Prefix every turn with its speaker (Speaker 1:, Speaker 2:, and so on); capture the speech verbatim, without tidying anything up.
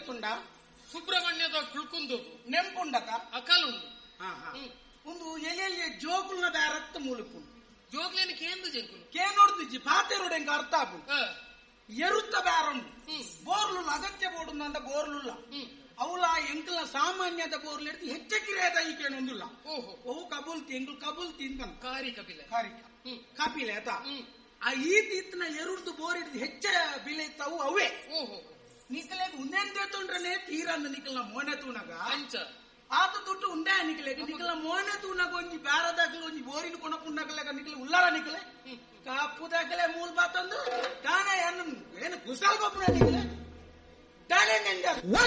Speaker 1: ಎತ್ತುಂಡ
Speaker 2: ಸುಬ್ರಹ್ಮಣ್ಯದ ಕುಳ್ಕುಂದು
Speaker 1: ನೆಂಪುಂಡತ
Speaker 2: ಅಕಲುಂಡು
Speaker 1: ಒಂದು ಎಲೆಯಲ್ಲಿ ಜೋಕುಲ್ನ ಬ್ಯಾರತ್ತ ಮೂಲಕುಂಡು
Speaker 2: ಜೋಗ್ಲೇನ ಕೇಂದ್ರ ಜಂಕುಲು
Speaker 1: ಕೇ ನೋಡ್ತಿಜ್ಜಿ ಪಾತೆರೋಡೆ ಎಂಗ ಅರ್ಥ ಆಪು ಎರುತ್ತ ಬ್ಯಾರಂಡು ಬೋರ್ಲುಲ್ಲ ಅಗತ್ಯ ಬೋಡುಂದ ಬೋರ್ಲುಲ್ಲ ಅವಳ ಎಂಕಲ ಸಾಮಾನ್ಯದ ಬೋರ್ಲು ಹಿಡಿದು ಹೆಚ್ಚಕಿರೇದ ಈಗೇನೊಂದಿಲ್ಲ ಓ ಕಬೂಲ್ತಿ ಎಂಗ್ಲು ಕಬೂಲ್ತಿ ಅಂತ
Speaker 2: ಕಾರಿ ಕಪಿಲ
Speaker 1: ಕಾರಿಕ ಕಪಿಲೆ ಆತ ಆ ಈ ತೀತ್ನ ಎರುಡ್ದು ಬೋರ್ ಹಿಡಿದು ಹೆಚ್ಚ ಬಿಲೆ ಇತ್ತವು ಅವೇ
Speaker 2: ಓಹೋ
Speaker 1: ನಿಕಲೆ ಉಂದೆಂದೆ ತುಂಡ್ರನೆ ತೀರನ್ನ ನಿಕಲ್ನ ಮೋನೆ ತೂನಗ
Speaker 2: ಅಂಚ
Speaker 1: ಆತ ತುಟ್ಟು ಉಂಡೆ ನಿಕಲೆ ನಿಕಲ ಮೋನೆ ತೂನಗ ಒಂಜಿ ಬ್ಯಾರದಾಗಲ ಒಂಜಿ ಬೋರಿನ ಕೊಣಕುಂಡಾಗಲೆಗ ನಿಕಲೆ ಉಲ್ಲಾರ ನಿಕಲೆ ಕಾಪುದಾಗಲೆ ಮೂಲ ಬಾತಂದು ತಾನೇ ಏನು ಕುಸಲ್ ಗೊಬ್ಬರ ನಿಕಲೆ ತಾನೇ ನೆಂದ